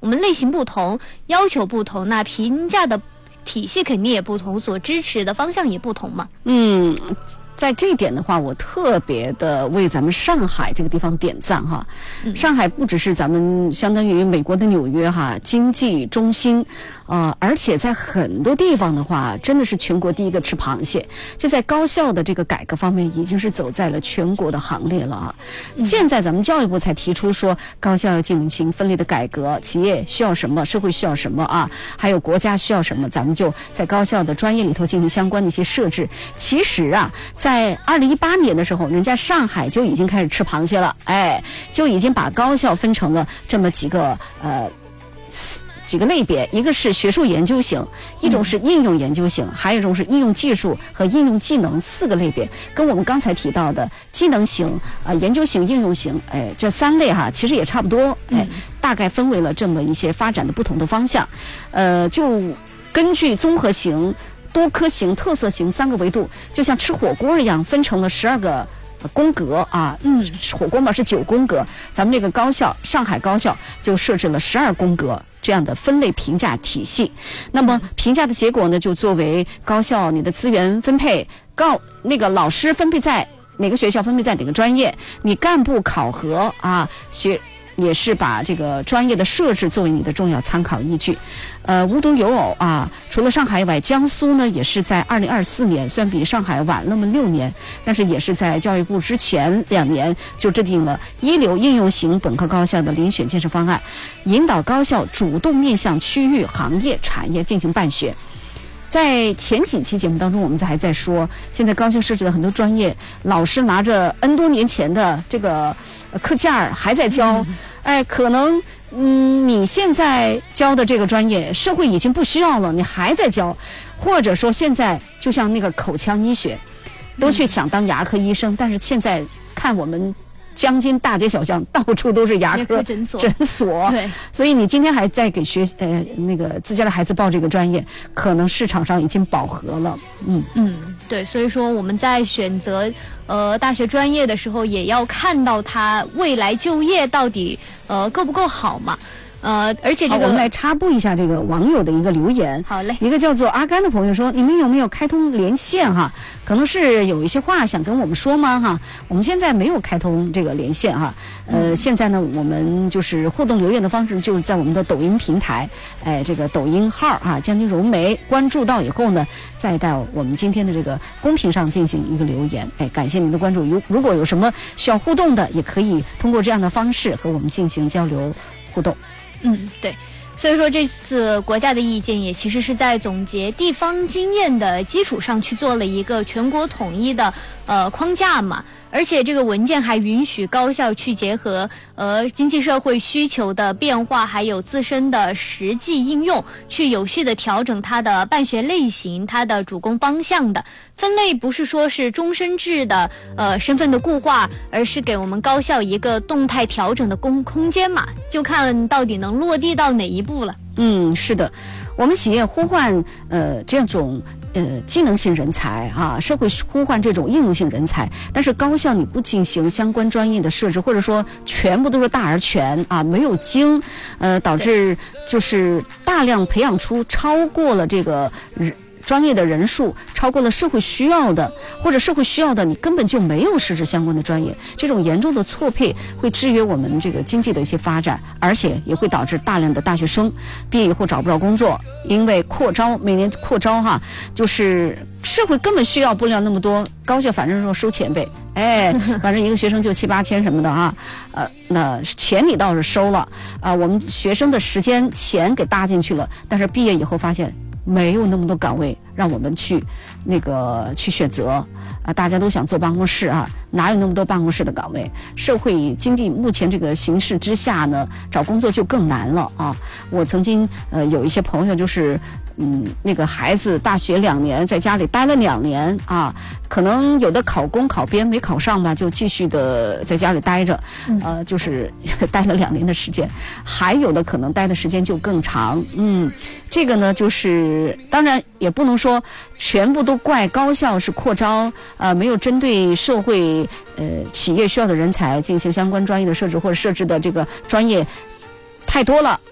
我们类型不同，要求不同，那评价的体系肯定也不同，所支持的方向也不同嘛。 在这一点的话，我特别的为咱们上海这个地方点赞哈。上海不只是咱们相当于美国的纽约哈，经济中心，而且在很多地方的话，真的是全国第一个吃螃蟹。就在高校的这个改革方面，已经是走在了全国的行列了啊。现在咱们教育部才提出说，高校要进行分类的改革，企业需要什么，社会需要什么啊，还有国家需要什么，咱们就在高校的专业里头进行相关的一些设置。其实啊，在2018年的时候，人家上海就已经开始吃螃蟹了，就已经把高校分成了这么几个类别，一个是学术研究型，一种是应用研究型，还有一种是应用技术和应用技能4个类别，跟我们刚才提到的技能型、研究型、应用型，这3类哈，其实也差不多，大概分为了这么一些发展的不同的方向，就根据综合型、多科型、特色型3个维度，就像吃火锅一样，分成了12个宫格啊。火锅嘛是9宫格，咱们这个高校上海高校就设置了12宫格这样的分类评价体系。那么评价的结果呢，就作为高校你的资源分配，那个老师分配在哪个学校，分配在哪个专业，你干部考核啊，也是把这个专业的设置作为你的重要参考依据。无独有偶啊，除了上海以外，江苏呢也是在2024年，虽然比上海晚那么6年，但是也是在教育部之前2年就制定了一流应用型本科高校的遴选建设方案，引导高校主动面向区域、行业、产业进行办学。在前几期节目当中，我们还在说，现在高校设置的很多专业，老师拿着 N 多年前的这个课件还在教，可能你现在教的这个专业，社会已经不需要了，你还在教，或者说现在就像那个口腔医学，都去想当牙科医生，但是现在看我们江津大街小巷到处都是牙科诊所， 对， 所以你今天还在给那个自家的孩子报这个专业，可能市场上已经饱和了。 对，所以说我们在选择大学专业的时候，也要看到他未来就业到底够不够好嘛。而且这个我们来插播一下这个网友的一个留言。 好嘞， 一个叫做阿甘的朋友说，你们有没有开通连线哈？可能是有一些话想跟我们说吗哈？我们现在没有开通这个连线哈。现在呢，我们就是互动留言的方式，就是在我们的抖音平台，这个抖音号啊，江津融媒关注到以后呢，再到我们今天的这个公屏上进行一个留言。感谢您的关注。如果有什么需要互动的，也可以通过这样的方式和我们进行交流互动。 对，所以说这次国家的意见也其实是在总结地方经验的基础上去做了一个全国统一的框架嘛。而且这个文件还允许高校去结合经济社会需求的变化，还有自身的实际应用，去有序的调整它的办学类型、它的主攻方向的分类，不是说是终身制的身份的固化，而是给我们高校一个动态调整的空间嘛，就看到底能落地到哪一步了。 是的，我们企业呼唤这种技能性人才啊，社会呼唤这种应用性人才，但是高校你不进行相关专业的设置，或者说全部都是大而全啊，没有精，导致就是大量培养出超过了这个专业的人数，超过了社会需要的，或者社会需要的你根本就没有设置相关的专业，这种严重的错配会制约我们这个经济的一些发展，而且也会导致大量的大学生毕业以后找不着工作，因为每年扩招哈，就是社会根本需要不了那么多，高校反正说收钱呗，反正一个学生就7、8千什么的啊，那钱你倒是收了啊，我们学生的时间钱给搭进去了，但是毕业以后发现没有那么多岗位让我们去选择啊！大家都想坐办公室啊，哪有那么多办公室的岗位？社会经济目前这个形势之下呢，找工作就更难了啊！我曾经有一些朋友就是那个孩子大学2年在家里待了2年啊，可能有的考公考编没考上吧，就继续的在家里待着，就是待了2年的时间，还有的可能待的时间就更长，这个呢就是当然也不能说全部都怪高校是扩招没有针对社会企业需要的人才进行相关专业的设置，或者设置的这个专业太多了。